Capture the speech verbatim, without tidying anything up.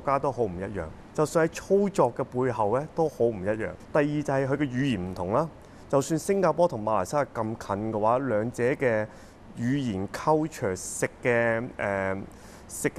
國家都好唔一樣，就算喺操作嘅背後咧都好唔一樣。第二就係佢嘅語言唔同啦。就算新加坡同馬來西亞咁近嘅話，兩者嘅語言 culture 食嘅誒食嘅